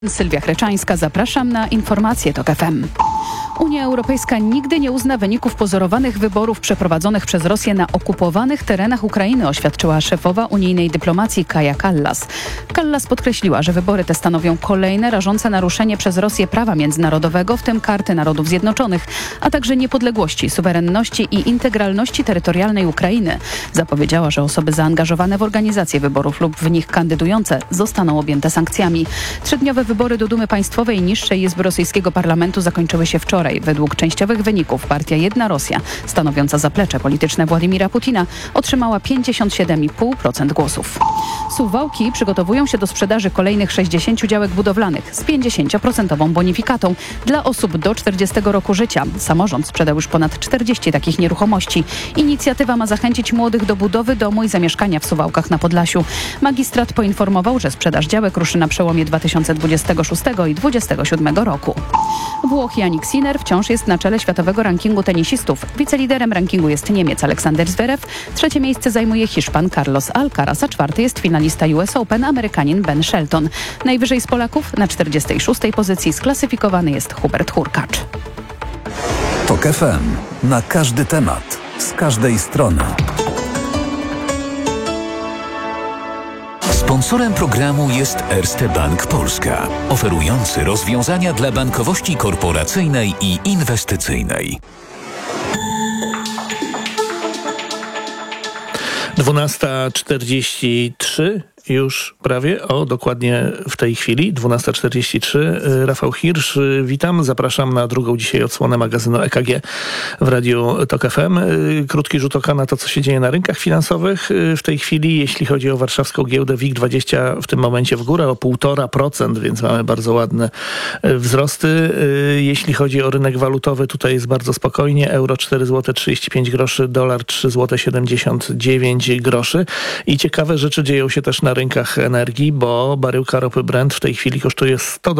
Sylwia Chreczańska, zapraszam na informacje TOK FM. Unia Europejska nigdy nie uzna wyników pozorowanych wyborów przeprowadzonych przez Rosję na okupowanych terenach Ukrainy, oświadczyła szefowa unijnej dyplomacji Kaja Kallas. Kallas podkreśliła, że wybory te stanowią kolejne rażące naruszenie przez Rosję prawa międzynarodowego, w tym Karty Narodów Zjednoczonych, a także niepodległości, suwerenności i integralności terytorialnej Ukrainy. Zapowiedziała, że osoby zaangażowane w organizację wyborów lub w nich kandydujące zostaną objęte sankcjami. Trzydniowe wybory do Dumy Państwowej, niższej izby rosyjskiego parlamentu, zakończyły się wczoraj. Według częściowych wyników partia Jedna Rosja, stanowiąca zaplecze polityczne Władimira Putina, otrzymała 57,5% głosów. Suwałki przygotowują się do sprzedaży kolejnych 60 działek budowlanych z 50% bonifikatą dla osób do 40 roku życia. Samorząd sprzedał już ponad 40 takich nieruchomości. Inicjatywa ma zachęcić młodych do budowy domu i zamieszkania w Suwałkach na Podlasiu. Magistrat poinformował, że sprzedaż działek ruszy na przełomie 2026 i 2027 roku. Włoch Jannik Sinner wciąż jest na czele światowego rankingu tenisistów. Wiceliderem rankingu jest Niemiec Aleksander Zverev, trzecie miejsce zajmuje Hiszpan Carlos Alcaraz, a czwarty jest finalista US Open, Amerykanin Ben Shelton. Najwyżej z Polaków na 46. pozycji sklasyfikowany jest Hubert Hurkacz. TOK FM. Na każdy temat, z każdej strony. Sponsorem programu jest Erste Bank Polska, oferujący rozwiązania dla bankowości korporacyjnej i inwestycyjnej. 12:43 już prawie, dokładnie w tej chwili, 12:43. Rafał Hirsch, witam, zapraszam na drugą dzisiaj odsłonę magazynu EKG w Radiu TOK FM. Krótki rzut oka na to, co się dzieje na rynkach finansowych w tej chwili. Jeśli chodzi o warszawską giełdę, WIG20 w tym momencie w górę o 1,5%, więc mamy bardzo ładne wzrosty. Jeśli chodzi o rynek walutowy, tutaj jest bardzo spokojnie. Euro 4,35 zł, dolar 3,79 zł. I ciekawe rzeczy dzieją się też na rynkach energii, bo baryłka ropy Brent w tej chwili kosztuje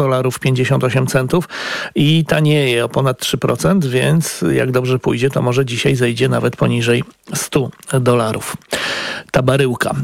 $100,58 i tanieje o ponad 3%, więc jak dobrze pójdzie, to może dzisiaj zejdzie nawet poniżej $100. Ta baryłka.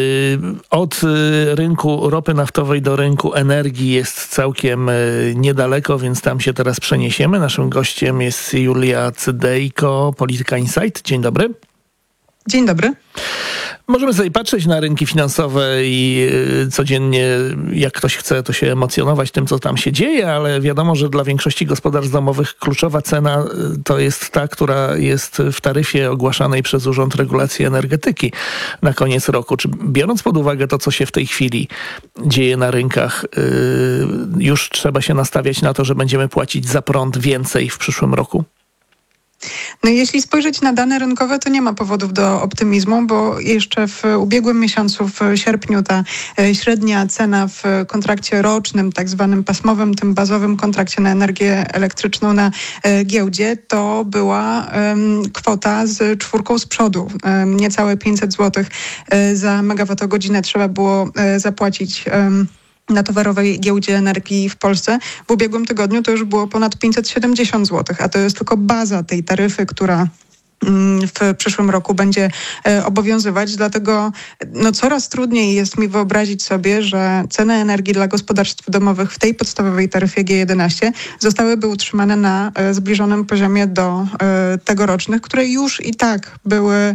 Od rynku ropy naftowej do rynku energii jest całkiem niedaleko, więc tam się teraz przeniesiemy. Naszym gościem jest Julia Cydejko, Polityka Insight. Dzień dobry. Dzień dobry. Możemy sobie patrzeć na rynki finansowe i codziennie, jak ktoś chce, to się emocjonować tym, co tam się dzieje, ale wiadomo, że dla większości gospodarstw domowych kluczowa cena to jest ta, która jest w taryfie ogłaszanej przez Urząd Regulacji Energetyki na koniec roku. Czy biorąc pod uwagę to, co się w tej chwili dzieje na rynkach, już trzeba się nastawiać na to, że będziemy płacić za prąd więcej w przyszłym roku? No jeśli spojrzeć na dane rynkowe, to nie ma powodów do optymizmu, bo jeszcze w ubiegłym miesiącu, w sierpniu, ta średnia cena w kontrakcie rocznym, tak zwanym pasmowym, tym bazowym kontrakcie na energię elektryczną na giełdzie, to była kwota z czwórką z przodu. Niecałe 500 zł za megawattogodzinę trzeba było zapłacić na towarowej giełdzie energii w Polsce. W ubiegłym tygodniu to już było ponad 570 zł, a to jest tylko baza tej taryfy, która w przyszłym roku będzie obowiązywać. Dlatego coraz trudniej jest mi wyobrazić sobie, że ceny energii dla gospodarstw domowych w tej podstawowej taryfie G11 zostałyby utrzymane na zbliżonym poziomie do tegorocznych, które już i tak były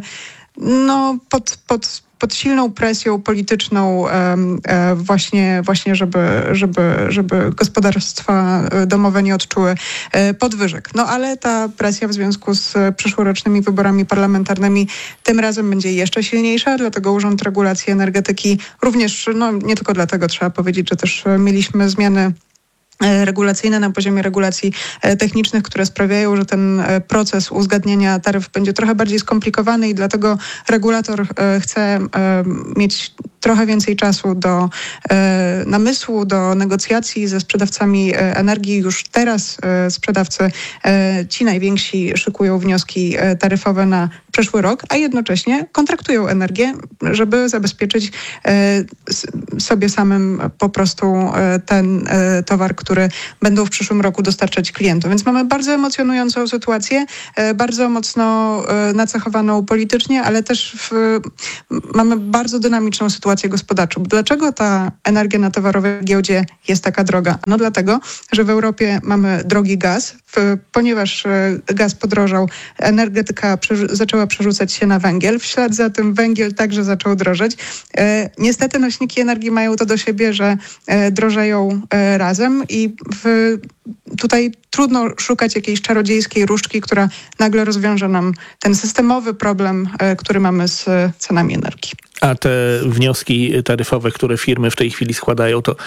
pod silną presją polityczną właśnie żeby gospodarstwa domowe nie odczuły podwyżek. Ale ta presja w związku z przyszłorocznymi wyborami parlamentarnymi tym razem będzie jeszcze silniejsza, dlatego Urząd Regulacji Energetyki również, nie tylko dlatego trzeba powiedzieć, że też mieliśmy zmiany regulacyjne na poziomie regulacji technicznych, które sprawiają, że ten proces uzgadniania taryf będzie trochę bardziej skomplikowany i dlatego regulator chce mieć trochę więcej czasu do namysłu, do negocjacji ze sprzedawcami energii. Już teraz sprzedawcy, ci najwięksi, szykują wnioski taryfowe na przyszły rok, a jednocześnie kontraktują energię, żeby zabezpieczyć sobie samym po prostu ten towar, które będą w przyszłym roku dostarczać klientom. Więc mamy bardzo emocjonującą sytuację, bardzo mocno nacechowaną politycznie, ale też mamy bardzo dynamiczną sytuację gospodarczą. Dlaczego ta energia na towarowej giełdzie jest taka droga? No dlatego, że w Europie mamy drogi gaz, ponieważ gaz podrożał, energetyka zaczęła przerzucać się na węgiel. W ślad za tym węgiel także zaczął drożeć. Niestety nośniki energii mają to do siebie, że drożeją razem i tutaj trudno szukać jakiejś czarodziejskiej różdżki, która nagle rozwiąże nam ten systemowy problem, który mamy z cenami energii. A te wnioski taryfowe, które firmy w tej chwili składają, to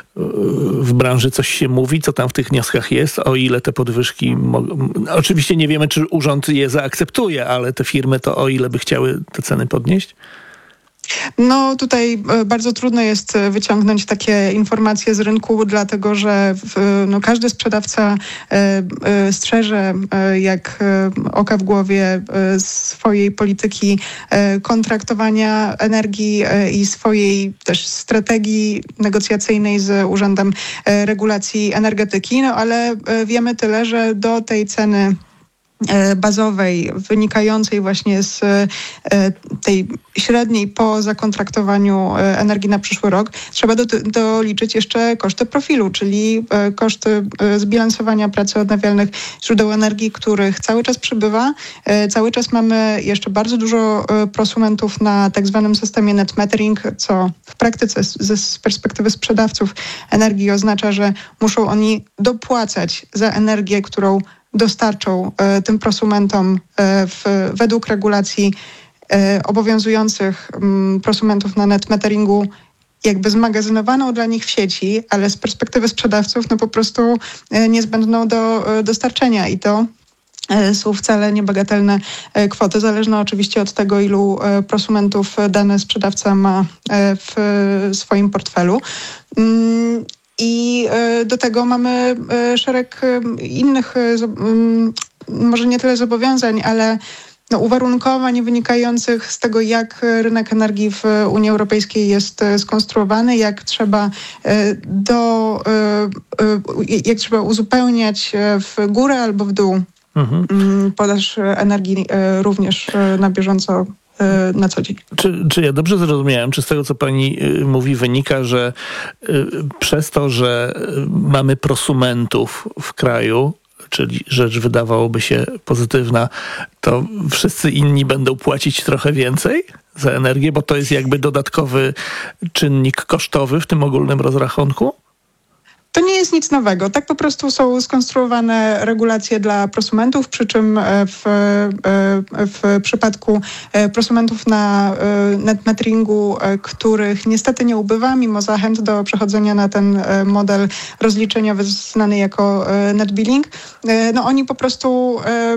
w branży coś się mówi, co tam w tych wnioskach jest, o ile te podwyżki oczywiście nie wiemy, czy urząd je zaakceptuje, ale te firmy to o ile by chciały te ceny podnieść? No tutaj bardzo trudno jest wyciągnąć takie informacje z rynku, dlatego że każdy sprzedawca strzeże jak oka w głowie swojej polityki kontraktowania energii i swojej też strategii negocjacyjnej z Urzędem Regulacji Energetyki, no ale wiemy tyle, że do tej ceny bazowej, wynikającej właśnie z tej średniej po zakontraktowaniu energii na przyszły rok, trzeba doliczyć jeszcze koszty profilu, czyli koszty zbilansowania pracy odnawialnych źródeł energii, których cały czas przybywa. Cały czas mamy jeszcze bardzo dużo prosumentów na tak zwanym systemie net metering, co w praktyce z perspektywy sprzedawców energii oznacza, że muszą oni dopłacać za energię, którą dostarczą tym prosumentom według regulacji obowiązujących prosumentów na net meteringu jakby zmagazynowaną dla nich w sieci, ale z perspektywy sprzedawców no po prostu niezbędną do dostarczenia i to są wcale niebagatelne kwoty, zależne oczywiście od tego, ilu prosumentów dany sprzedawca ma w swoim portfelu. I do tego mamy szereg innych, może nie tyle zobowiązań, ale uwarunkowań wynikających z tego, jak rynek energii w Unii Europejskiej jest skonstruowany, jak trzeba uzupełniać w górę albo w dół podaż energii również na bieżąco. Na co dzień. Czy ja dobrze zrozumiałem, czy z tego, co pani mówi, wynika, że przez to, że mamy prosumentów w kraju, czyli rzecz wydawałoby się pozytywna, to wszyscy inni będą płacić trochę więcej za energię, bo to jest jakby dodatkowy czynnik kosztowy w tym ogólnym rozrachunku? To nie jest nic nowego. Tak po prostu są skonstruowane regulacje dla prosumentów, przy czym w przypadku prosumentów na net meteringu, których niestety nie ubywa, mimo zachęt do przechodzenia na ten model rozliczeniowy znany jako net billing, no oni po prostu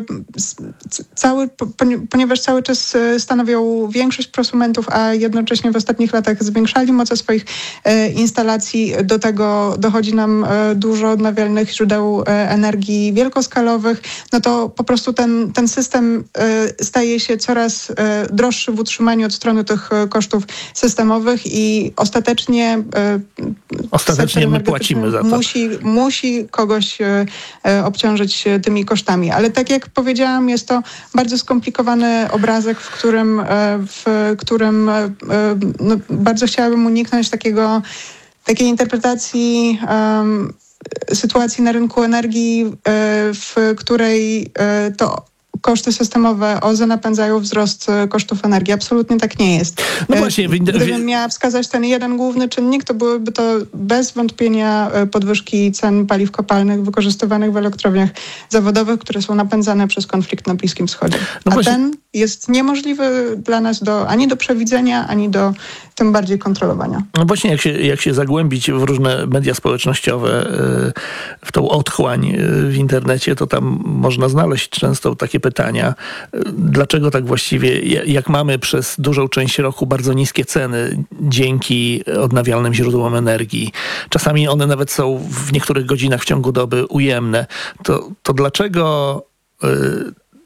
ponieważ cały czas stanowią większość prosumentów, a jednocześnie w ostatnich latach zwiększali moce swoich instalacji, do tego dochodzi nam dużo odnawialnych źródeł energii wielkoskalowych, no to po prostu ten system staje się coraz droższy w utrzymaniu od strony tych kosztów systemowych i ostatecznie my płacimy za to. Musi kogoś obciążyć tymi kosztami. Ale tak jak powiedziałam, jest to bardzo skomplikowany obrazek, w którym bardzo chciałabym uniknąć takiej interpretacji sytuacji na rynku energii, w której to koszty systemowe OZE napędzają wzrost kosztów energii. Absolutnie tak nie jest. No właśnie, gdybym miała wskazać ten jeden główny czynnik, to byłyby to bez wątpienia podwyżki cen paliw kopalnych wykorzystywanych w elektrowniach zawodowych, które są napędzane przez konflikt na Bliskim Wschodzie. No właśnie. Ten jest niemożliwy dla nas ani do przewidzenia, ani do tym bardziej kontrolowania. No właśnie, jak się zagłębić w różne media społecznościowe, w tą otchłań w internecie, to tam można znaleźć często takie pytania, dlaczego tak właściwie, jak mamy przez dużą część roku bardzo niskie ceny dzięki odnawialnym źródłom energii, czasami one nawet są w niektórych godzinach w ciągu doby ujemne, to dlaczego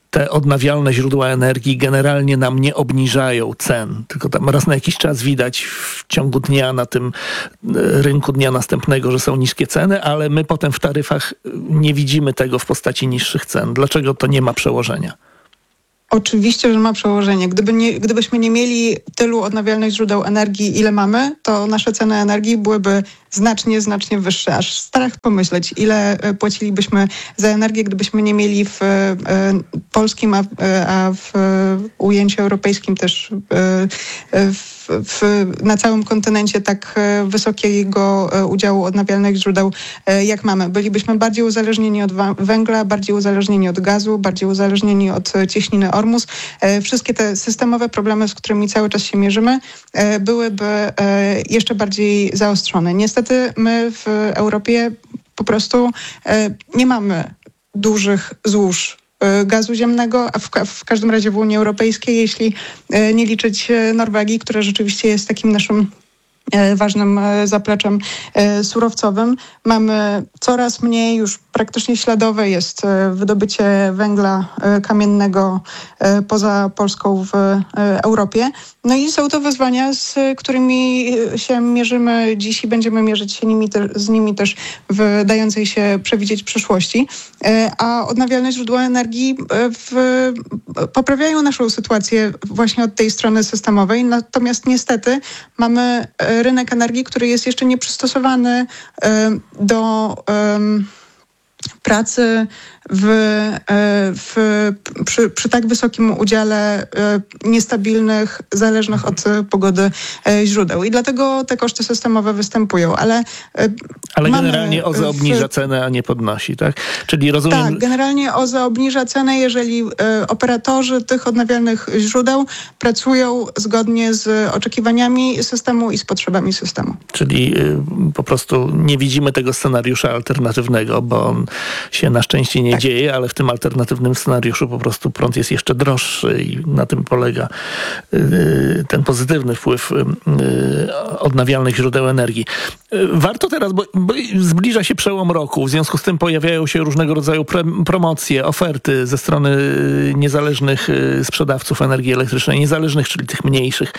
te odnawialne źródła energii generalnie nam nie obniżają cen, tylko tam raz na jakiś czas widać w ciągu dnia na tym rynku dnia następnego, że są niskie ceny, ale my potem w taryfach nie widzimy tego w postaci niższych cen. Dlaczego to nie ma przełożenia? Oczywiście, że ma przełożenie. Gdybyśmy nie mieli tylu odnawialnych źródeł energii, ile mamy, to nasze ceny energii byłyby znacznie, znacznie wyższe. Aż strach pomyśleć, ile płacilibyśmy za energię, gdybyśmy nie mieli w polskim, a w ujęciu europejskim też na całym kontynencie tak wysokiego udziału odnawialnych źródeł, jak mamy. Bylibyśmy bardziej uzależnieni od węgla, bardziej uzależnieni od gazu, bardziej uzależnieni od cieśniny Ormus. Wszystkie te systemowe problemy, z którymi cały czas się mierzymy, byłyby jeszcze bardziej zaostrzone. Niestety my w Europie po prostu nie mamy dużych złóż gazu ziemnego, a w każdym razie w Unii Europejskiej, jeśli nie liczyć Norwegii, która rzeczywiście jest takim naszym ważnym zapleczem surowcowym. Mamy coraz mniej, już praktycznie śladowe jest wydobycie węgla kamiennego poza Polską w Europie. No i są to wyzwania, z którymi się mierzymy dziś i będziemy mierzyć się z nimi też w dającej się przewidzieć przyszłości. A odnawialne źródła energii poprawiają naszą sytuację właśnie od tej strony systemowej. Natomiast niestety mamy rynek energii, który jest jeszcze nieprzystosowany do pracy przy tak wysokim udziale niestabilnych, zależnych od pogody źródeł. I dlatego te koszty systemowe występują. Ale generalnie OZE obniża cenę, a nie podnosi, tak? Czyli rozumiem... Tak, generalnie OZE obniża cenę, jeżeli operatorzy tych odnawialnych źródeł pracują zgodnie z oczekiwaniami systemu i z potrzebami systemu. Czyli po prostu nie widzimy tego scenariusza alternatywnego, bo on się na szczęście nie dzieje, ale w tym alternatywnym scenariuszu po prostu prąd jest jeszcze droższy i na tym polega ten pozytywny wpływ odnawialnych źródeł energii. Warto teraz, bo zbliża się przełom roku, w związku z tym pojawiają się różnego rodzaju promocje, oferty ze strony niezależnych sprzedawców energii elektrycznej, niezależnych, czyli tych mniejszych.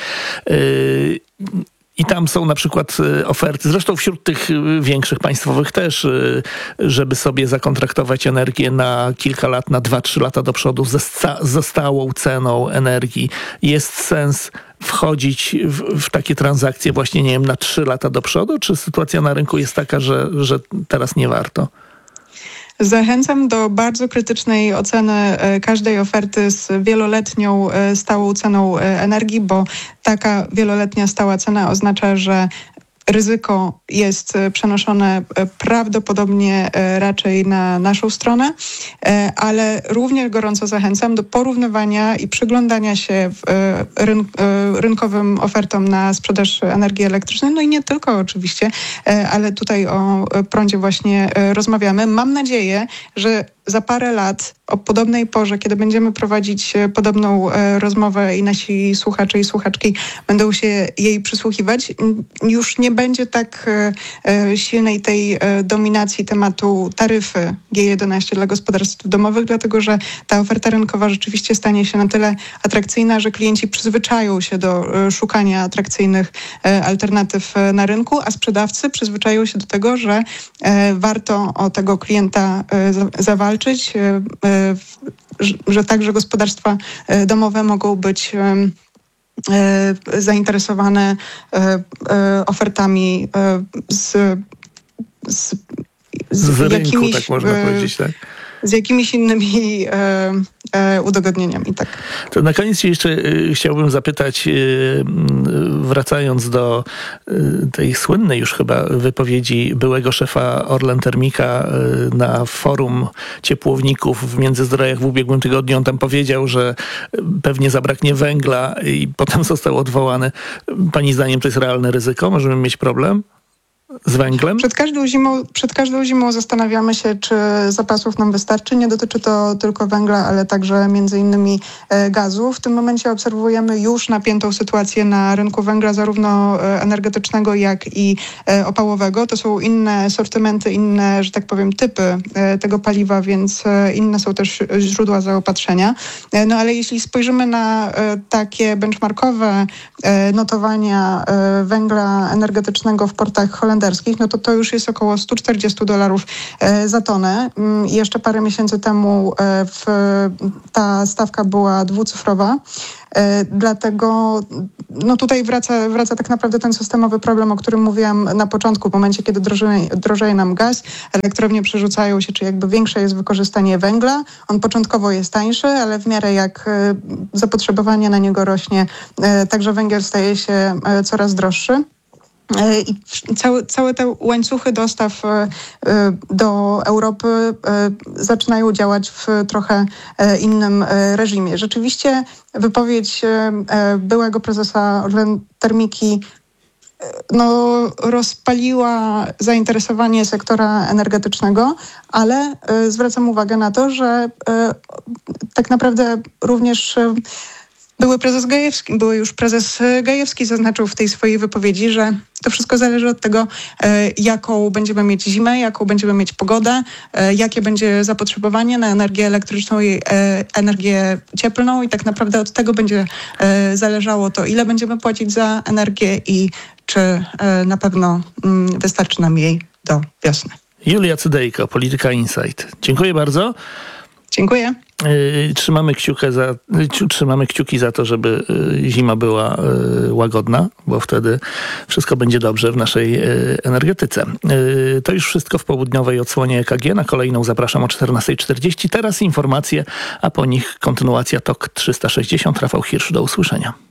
I tam są na przykład oferty, zresztą wśród tych większych państwowych też, żeby sobie zakontraktować energię na kilka lat, na 2-3 lata do przodu ze stałą ceną energii. Jest sens wchodzić w takie transakcje właśnie, nie wiem, na 3 lata do przodu? Czy sytuacja na rynku jest taka, że teraz nie warto? Zachęcam do bardzo krytycznej oceny każdej oferty z wieloletnią stałą ceną energii, bo taka wieloletnia stała cena oznacza, że ryzyko jest przenoszone prawdopodobnie raczej na naszą stronę, ale również gorąco zachęcam do porównywania i przyglądania się rynkowym ofertom na sprzedaż energii elektrycznej. No i nie tylko oczywiście, ale tutaj o prądzie właśnie rozmawiamy. Mam nadzieję, że za parę lat o podobnej porze, kiedy będziemy prowadzić podobną rozmowę i nasi słuchacze i słuchaczki będą się jej przysłuchiwać, już nie będzie tak silnej tej dominacji tematu taryfy G11 dla gospodarstw domowych, dlatego że ta oferta rynkowa rzeczywiście stanie się na tyle atrakcyjna, że klienci przyzwyczają się do szukania atrakcyjnych alternatyw na rynku, a sprzedawcy przyzwyczają się do tego, że warto o tego klienta zawalczyć, że także gospodarstwa domowe mogą być zainteresowane ofertami z rynku, tak można powiedzieć, tak? Z jakimiś innymi udogodnieniami, tak. To na koniec jeszcze chciałbym zapytać, wracając do tej słynnej już chyba wypowiedzi byłego szefa Orlen Termika na forum ciepłowników w Międzyzdrojach w ubiegłym tygodniu. On tam powiedział, że pewnie zabraknie węgla i potem został odwołany. Pani zdaniem to jest realne ryzyko? Możemy mieć problem? z węglem? Przed każdą zimą zastanawiamy się, czy zapasów nam wystarczy. Nie dotyczy to tylko węgla, ale także między innymi gazu. W tym momencie obserwujemy już napiętą sytuację na rynku węgla, zarówno energetycznego, jak i opałowego. To są inne sortymenty, inne, że tak powiem, typy tego paliwa, więc inne są też źródła zaopatrzenia. No ale jeśli spojrzymy na takie benchmarkowe notowania węgla energetycznego w portach holenderskich, no to już jest około $140 za tonę. Jeszcze parę miesięcy temu ta stawka była dwucyfrowa. Dlatego tutaj wraca tak naprawdę ten systemowy problem, o którym mówiłam na początku, w momencie, kiedy drożeje nam gaz, elektrownie przerzucają się, czy jakby większe jest wykorzystanie węgla. On początkowo jest tańszy, ale w miarę jak zapotrzebowanie na niego rośnie, także węgiel staje się coraz droższy. I całe te łańcuchy dostaw do Europy zaczynają działać w trochę innym reżimie. Rzeczywiście wypowiedź byłego prezesa Orlen Termiki rozpaliła zainteresowanie sektora energetycznego, ale zwracam uwagę na to, że tak naprawdę również były już prezes Gajewski zaznaczył w tej swojej wypowiedzi, że to wszystko zależy od tego, jaką będziemy mieć zimę, jaką będziemy mieć pogodę, jakie będzie zapotrzebowanie na energię elektryczną i energię cieplną i tak naprawdę od tego będzie zależało to, ile będziemy płacić za energię i czy na pewno wystarczy nam jej do wiosny. Julia Cydejko, Polityka Insight. Dziękuję bardzo. Dziękuję. Trzymamy kciuki za to, żeby zima była łagodna, bo wtedy wszystko będzie dobrze w naszej energetyce. To już wszystko w południowej odsłonie EKG. Na kolejną zapraszam o 14:40. Teraz informacje, a po nich kontynuacja TOK 360. Rafał Hirsch, do usłyszenia.